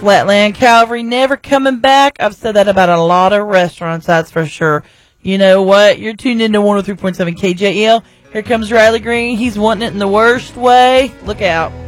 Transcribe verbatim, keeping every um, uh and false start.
Flatland Calvary never coming back. I've said that about a lot of restaurants, that's for sure. You know what? You're tuned into one oh three point seven K J E L. Here comes Riley Green. He's wanting it in the worst way. Look out.